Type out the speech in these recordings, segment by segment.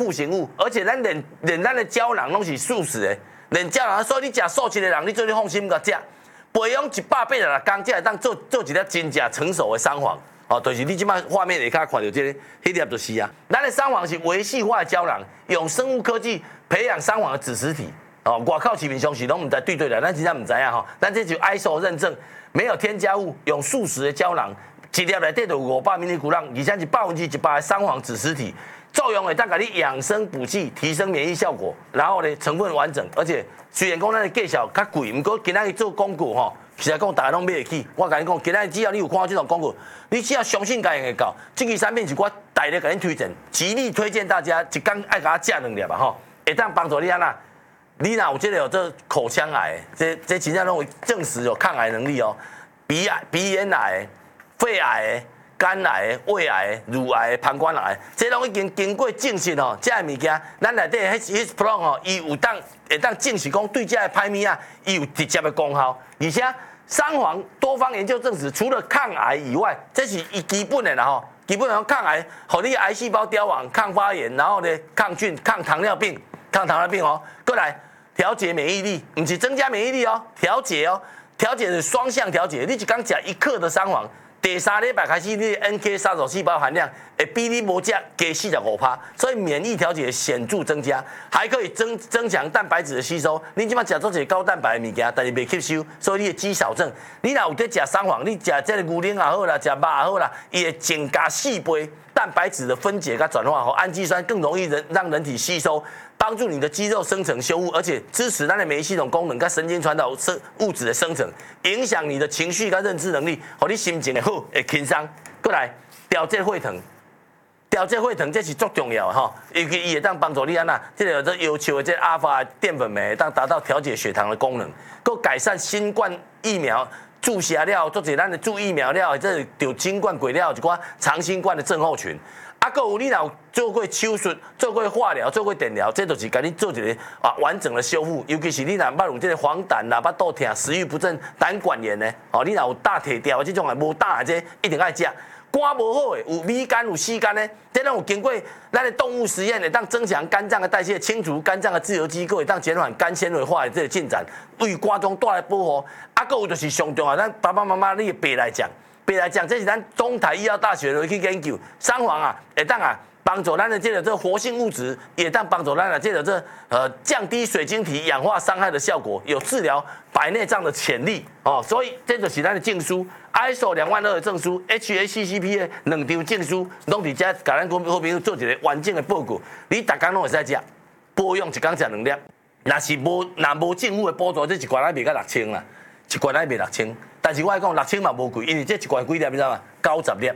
副食物，而且咱连咱的胶囊拢是素食的，连胶囊，所以你食素食的人，你最你放心甲食。培养186天，才会当做一粒真正成熟的桑黄。哦，就是你即摆画面下骹看到这个，迄粒就是啊。咱的桑黄是微细化的胶囊，用生物科技培养桑黄的子实体。哦，外口市面上是拢唔知对啦，咱真正唔知啊吼。咱这就 ISO 认证，没有添加物，用素食的胶囊，一粒内底就500mg，而且是100%的桑黄子实体。作用会当甲你养生补气，提升免疫效果，然后呢成分完整，而且虽然讲咱的价小较贵，不过今仔日做广告吼，实在讲大家拢买得起。我甲你讲，今仔日只要你有看到这种广告，你只要相信家用会到。这支产品是我大力甲你推荐，极力推荐大家一天爱甲它食2粒吧吼，会当帮助你安那。你若有这个有这口腔癌，这真正拢有证实有抗癌能力哦，鼻咽癌、肺癌。肝癌、胃癌、乳癌、膀胱癌，这拢已经经过证实哦。这个物件，咱内底迄 Pro 哦，伊有会当证实讲对这个歹物啊，伊有直接的功效。而且桑黄多方研究证实，除了抗癌以外，这是伊基本的啦吼。基本上抗癌，互你癌细胞凋亡、抗发炎，然后呢抗菌、抗糖尿病哦。过来调节免疫力，不是增加免疫力哦，调节哦，调节是双向调节。你一刚食1克的桑黄。第3礼拜开始，你的 NK 杀手细胞含量会比你无食加45%，所以免疫调节显著增加，还可以增强蛋白质的吸收。你即摆食做一个高蛋白的物件，但是袂吸收，所以你的肌少症。你若有在食桑黄，你食这个牛奶也好啦，食肉也好啦，伊会增加4倍蛋白质的分解跟转化，和氨基酸更容易让人体吸收。帮助你的肌肉生成修复，而且支持咱的免疫系统功能跟神经传导物质的生成，影响你的情绪跟认知能力，和你心情会好，会轻松。过来调节血糖，这是足重要的哈，伊会当帮助你安那，这个有这要求的这阿法淀粉酶，当达到调节血糖的功能，够改善新冠疫苗注射了，做者咱的注疫苗了，这有新冠过了一寡长新冠的症候群。还有你若做过手术、做过化疗、做过电疗，这就是给你做一个完整的修复。尤其是你若捌有这个黄疸啦、巴肚痛、食欲不振、胆管炎呢，你若有大铁条的这种无大的这一定爱食。肝无好的，有米肝、有C肝呢，这拢有经过咱的动物实验，会当增强肝脏的代谢，清除肝脏的自由基，会当减缓肝纤维化的这个进展，为肝脏带来保护。还有就是上重要，咱爸爸妈妈你别来讲。这是咱中台医药大学去研究，桑黄啊，会当帮助咱的这个活性物质，也当帮助咱的这个降低水晶体氧化伤害的效果，有治疗白内障的潜力哦。所以这就是咱的证书 ，ISO 22000的证书 ，HACCP 的2张证书，拢伫遮，甲咱好朋友做一个完整的报告。你逐工拢会使食，保养一工食2粒，若无政府的补助，这一罐卖到6000啦，一罐卖6000。但是我讲6000嘛无贵，因为这一罐几粒你知道吗？90粒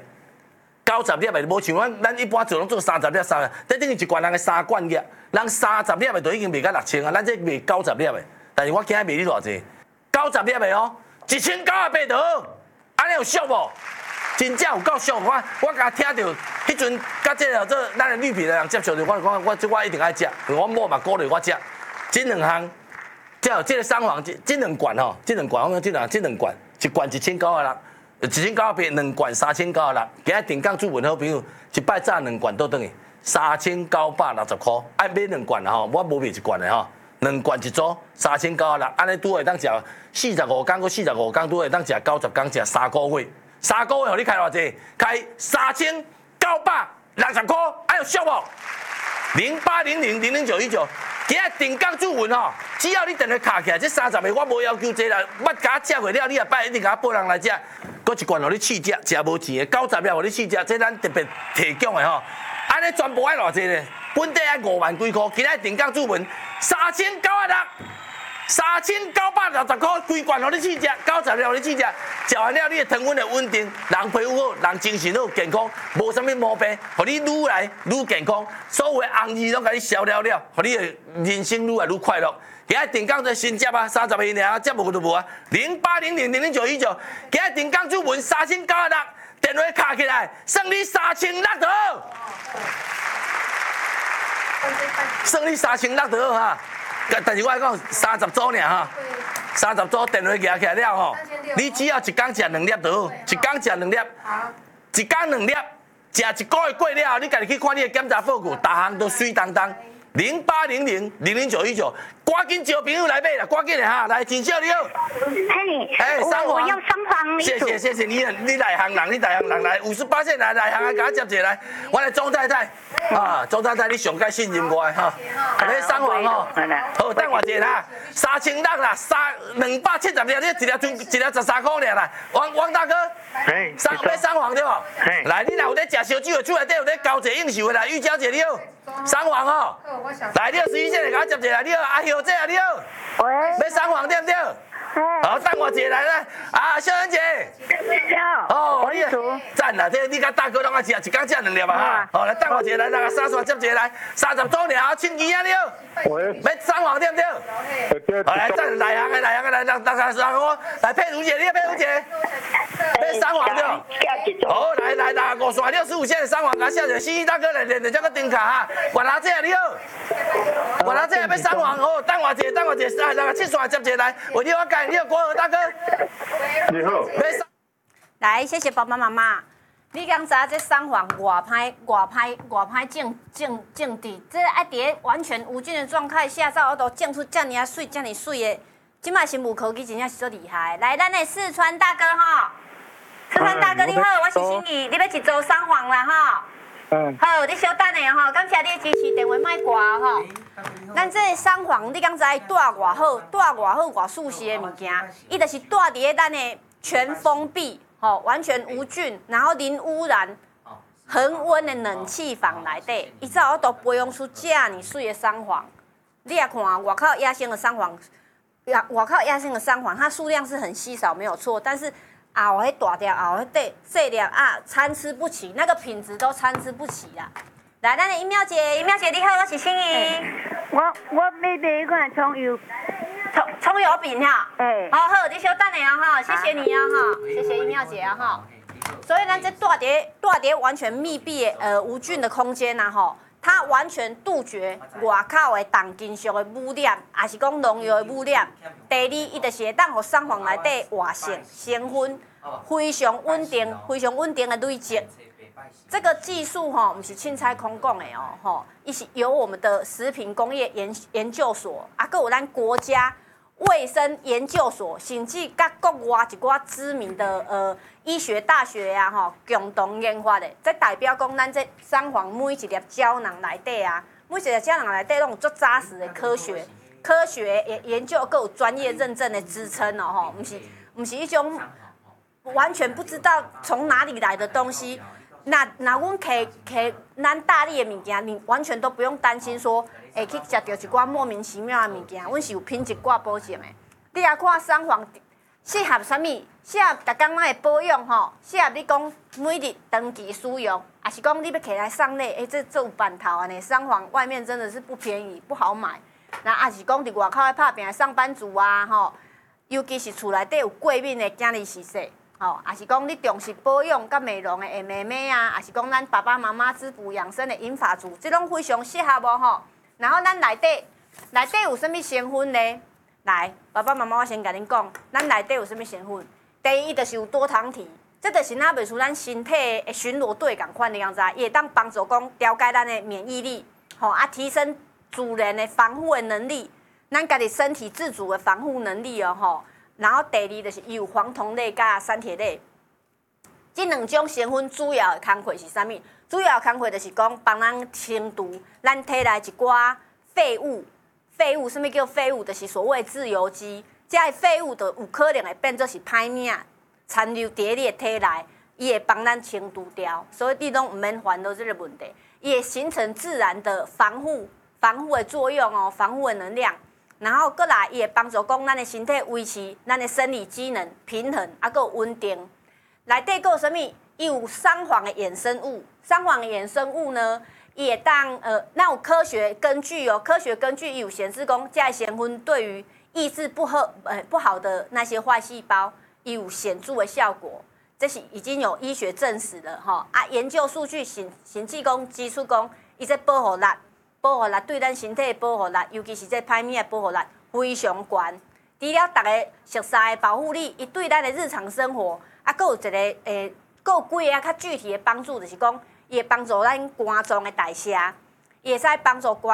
，90粒的无像咱一般做拢做30粒3，这等于一罐人的3罐粒，人30粒的都已经卖到6000啊，咱这卖90粒的，但是我今日卖你偌济？90粒的哦，1980刀，安尼有俗无？真正有够俗，我甲听到迄阵甲这个做咱的绿皮的人接受着，我一定爱食，我某嘛鼓励我食，这2项。这个桑黄这2罐吼，这2罐我讲这2罐，一罐1900，2罐3900，今日定岗主文好朋友，一摆炸2罐倒转去3960块，爱买2罐吼，我无卖1罐的吼，2罐一组3960，安尼拄会当食45天，搁45天拄会当食90天，食3个月，3个月互你开偌济？开3960块，哎呦俗无？0800000919。今日定岗主文吼，只要你电话卡起来，这30个我无要求这啦，捌甲食过了，你下摆一定甲报人来食，搁一罐互你试食，食无钱的90粒互你试食，这咱特别提供的吼。安尼全部爱偌济呢？本地爱5万几块，今日定岗主文3960，3960块，规罐互你试食，90粒互你试食，食完了你的糖分会稳定，人皮肤好，人精神好，健康，无啥物毛病，互你愈来愈健康，所有的红字拢甲你消了了，互你的人生愈来愈快乐。今日定岗在新接啊，30个尔，接无就无啊，0800000919，今日定岗主文3960，电话卡起来，算你3600刀，算你3600刀哈。但是我讲30组尔哈，30组电话拿起来了吼，你只要一工食2粒就好，一工食2粒，一工2粒， 食一个月过了后，你家己去看你的检查报告，逐项都水当当。0800-00919，赶紧招朋友来买啦，赶紧的哈，来，真少你好。 嘿， 三黄， 我要三黄。 谢谢你内行人来58%内行啊，给我接一个来，我来钟太太啊，钟太太你上届信任我的哈，来三黄哦，好，等我一下啦，3600啦，270粒，你一粒13块尔啦，王大哥，买三黄对不？来，你若有咧食烧酒的，厝内底有咧交者应酬的来，玉娇姐你好。三黄哦，来，你11岁给我接一下，你好，阿秀姐啊，你好， 喂， 要三黄对不对？好，等我一下来啦，啊，秀恩姐，哦，你赞啦，这你甲大哥拢爱食，一工食2粒啊哈，好，来等我一下来，来三刷接一下来，30周年啊，庆忌啊你好，要三黄对不对？好，来赞内行的来，让我来佩如姐，你佩如姐，要三黄对。好，来，5刷65线的三黄，甲谢谢西西大哥来练这个灯卡哈，我拿这你好，我拿这要三黄哦，等我一下，来7刷接一下来，为你我改，你好国和大哥， 你好， 来，谢谢爸爸妈妈。你刚才这三黄外歹种地，这爱伫完全无菌的状态下，才都种出这么水的。即卖生物科技真正是足厉害。来，咱的四川大哥哈，四川大哥你好，我是心怡，你要一组三黄啦哈。好，你稍等下吼，感谢你的支持，电话莫挂吼。咱这三黄，你刚才住偌好，偌舒适的物件，伊就是住伫咱的全封闭。完全无菌，然后零污染、恒温的冷气房内底，伊早都培养出这么水的三黄。你来看外口野生的三黄，它数量是很稀少，没有错。但是熬迄大条，熬迄细粒啊，参差不齐，那个品质都参差不齐啦。来，咱的尹妙姐你好，我是心怡。 我买一款葱油。 葱油饼哈，好，你稍等下哈，谢谢你啊哈，谢谢尹妙姐啊哈。所以咱这大碟完全密闭的无菌的空间呐吼，它完全杜绝外口的重金属的污染，也是讲农药的污染。第二，伊就是会当互三黄内底活性成分非常稳定的累积。这个技术吼，不是凊彩空讲的哦吼，伊是由我们的食品工业研究所，还有咱国家卫生研究所，甚至甲国外一寡知名的医学大学啊吼，共同研发的。这代表讲咱这三黄每一粒胶囊内底啊，每一粒胶囊内底拢有足扎实的科学研究，还有专业认证的支撑哦吼，不是一种完全不知道从哪里来的东西。那阮摕咱大力的物件，你完全都不用担心说，会去食到一寡莫名其妙的物件。阮是有品质挂保证的。你来看三黄适合啥物？适合逐工咱的保养吼，适合你讲每日长期使用，还是讲你要摕来送礼？这有办头安尼。三黄外面真的是不便宜，不好买。那也是讲伫外口咧拍拼的上班族啊吼，尤其是厝内底有过敏的囝儿时势。也是讲你重视保养甲美容的下妹妹啊，也是讲咱爸爸妈妈滋补养生的银发族，这拢非常适合无吼。然后咱内底有啥物成分呢？来，爸爸妈妈我先甲恁讲，咱内底有啥物成分？第一就是有多糖体，这就是若袂输咱身体的巡逻队共款，你知？伊会当帮助讲调节咱的免疫力，提升主人的防护的能力，咱家己身体自主的防护能力哦然后第二就是伊有黄酮类甲三铁类，这两种成分主要的工课是啥物？主要的工课就是讲帮咱清除咱体内一寡废物。什么叫废物？就是所谓自由基。这些废物就有可能会变做是歹物，残留伫你的体内，伊会帮咱清除掉。所以你拢唔免烦恼这个问题，伊会形成自然的防护的作用哦，防护的能量。然后过来，伊会帮助讲咱的身体维持咱的生理机能平衡，还有稳定。内底还有啥物？伊有三黄的衍生物。三黄的衍生物呢，伊会当那有科学根据哦，科学根据伊有显示讲，这些成分对于抑制不好的那些坏细胞，伊有显著的效果。这是已经有医学证实的吼研究数据显示讲，指出讲，伊这保护力对咱身体的保护力，尤其是这歹物的保护力非常悬。除了大家熟悉的保护力，伊对咱的日常生活，还有一个还有几个较具体的帮助，就是讲， 也帮助咱肝脏的代谢，也使帮助肝